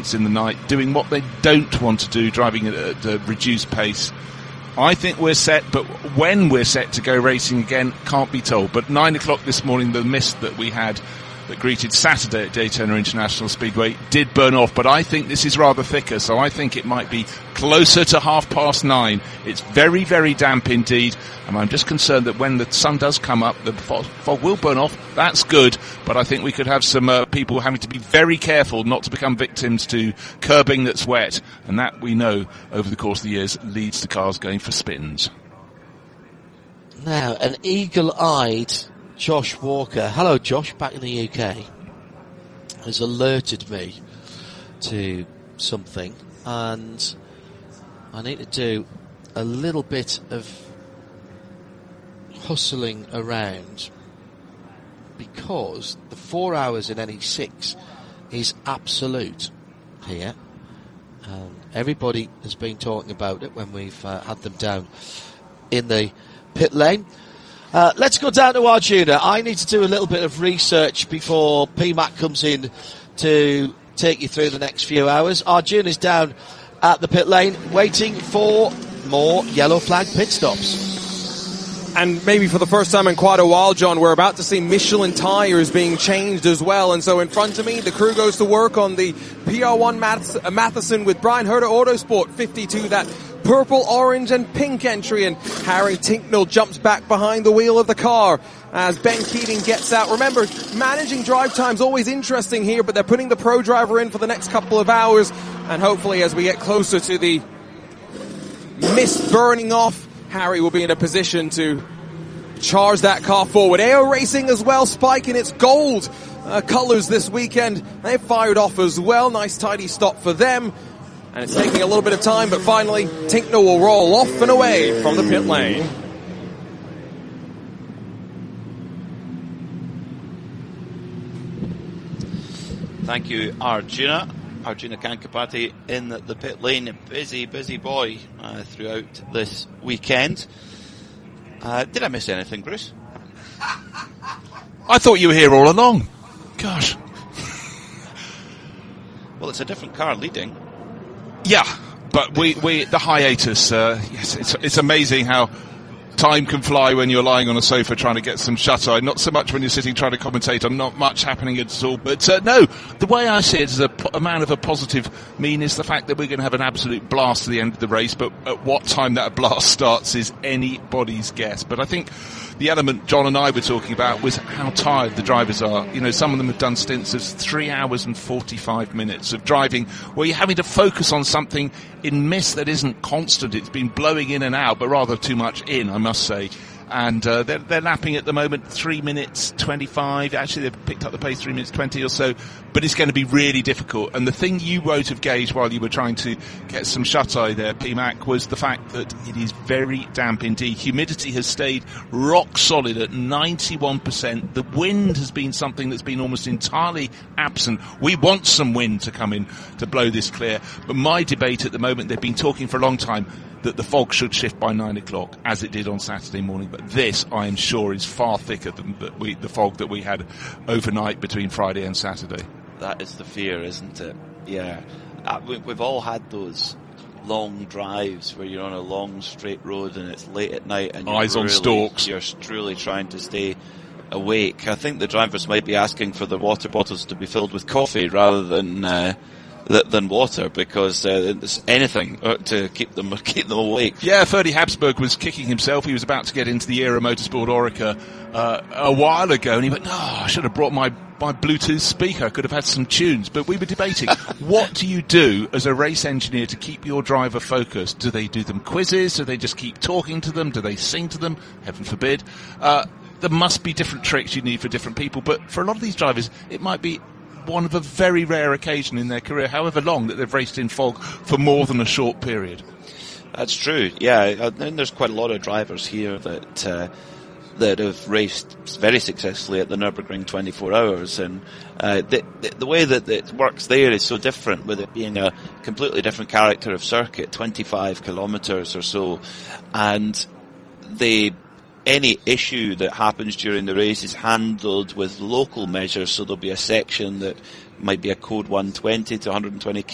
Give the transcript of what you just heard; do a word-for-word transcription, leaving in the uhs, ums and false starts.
in the night, doing what they don't want to do, driving at a, at a reduced pace. I think we're set, but when we're set to go racing again, can't be told. But nine o'clock this morning, the mist that we had that greeted Saturday at Daytona International Speedway did burn off, but I think this is rather thicker, so I think it might be closer to half past nine. It's very, very damp indeed, and I'm just concerned that when the sun does come up, the fog, fog will burn off. That's good, but I think we could have some uh, people having to be very careful not to become victims to curbing that's wet, and that we know over the course of the years leads to cars going for spins. Now, an eagle-eyed Josh Walker, hello Josh, back in the U K, has alerted me to something, and I need to do a little bit of hustling around because the four hours in N E six is absolute here, and everybody has been talking about it when we've uh, had them down in the pit lane. Uh, let's go down to Arjuna. I need to do a little bit of research before P MAC comes in to take you through the next few hours. Arjuna's down at the pit lane waiting for more yellow flag pit stops. And maybe for the first time in quite a while, John, we're about to see Michelin tyres being changed as well. And so in front of me, the crew goes to work on the P R one Math- Matheson with Brian Herter Autosport fifty-two, that purple, orange and pink entry, and Harry Tinknell jumps back behind the wheel of the car as Ben Keating gets out. Remember, managing drive time's always interesting here, but they're putting the pro driver in for the next couple of hours, and hopefully as we get closer to the mist burning off, Harry will be in a position to charge that car forward. A O Racing as well, spiking its gold uh, colours this weekend. They've fired off as well. Nice tidy stop for them. And it's taking a little bit of time, but finally, Tinknell will roll off and away from the pit lane. Thank you, Arjuna. Arjuna Kankapati in the pit lane. A busy, busy boy uh, throughout this weekend. Uh, did I miss anything, Bruce? I thought you were here all along. Gosh. Well, it's a different car leading. Yeah, but we, we the hiatus, uh, yes, it's, it's amazing how time can fly when you're lying on a sofa trying to get some shut-eye. Not so much when you're sitting trying to commentate on not much happening at all. But uh, no, the way I see it as a, a man of a positive mean is the fact that we're going to have an absolute blast at the end of the race. But at what time that blast starts is anybody's guess. But I think the element John and I were talking about was how tired the drivers are. You know, some of them have done stints of three hours and forty-five minutes of driving where you're having to focus on something in mist that isn't constant. It's been blowing in and out, but rather too much in, I must say. And uh, they're, they're lapping at the moment three minutes twenty-five. Actually, they've picked up the pace three minutes twenty or so. But it's going to be really difficult. And the thing you wrote of Gage while you were trying to get some shut-eye there, P MAC, was the fact that it is very damp indeed. Humidity has stayed rock solid at ninety-one percent. The wind has been something that's been almost entirely absent. We want some wind to come in to blow this clear. But my debate at the moment, they've been talking for a long time, that the fog should shift by nine o'clock, as it did on Saturday morning. But this, I am sure, is far thicker than the, we, the fog that we had overnight between Friday and Saturday. That is the fear, isn't it? Yeah. Uh, we, we've all had those long drives where you're on a long straight road and it's late at night and you're eyes on really, stalks. You're truly trying to stay awake. I think the drivers might be asking for the water bottles to be filled with coffee rather than uh, than water, because uh, it's anything to keep them keep them awake. Yeah, Ferdy Habsburg was kicking himself. He was about to get into the Era Motorsport Orica uh, a while ago, and he went, "No, I should have brought my my Bluetooth speaker. I could have had some tunes." But we were debating, what do you do as a race engineer to keep your driver focused? Do they do them quizzes? Do they just keep talking to them? Do they sing to them? Heaven forbid. Uh, there must be different tricks you need for different people, but for a lot of these drivers, it might be one of a very rare occasion in their career, however long, that they've raced in fog for more than a short period. That's true, yeah. And there's quite a lot of drivers here that uh, that have raced very successfully at the Nürburgring twenty-four hours, and uh, the, the, the way that it works there is so different, with it being a completely different character of circuit, twenty-five kilometres or so, and they any issue that happens during the race is handled with local measures. So there'll be a section that might be a code one twenty to one twenty